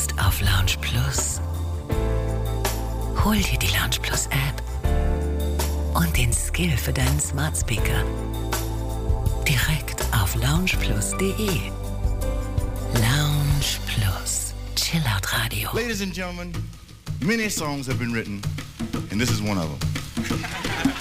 Lust auf Lounge Plus? Hol dir die Lounge Plus App und den Skill für deinen Smart Speaker direkt auf loungeplus.de. Lounge Plus, Chillout Radio. Ladies and gentlemen, many songs have been written, and this is one of them.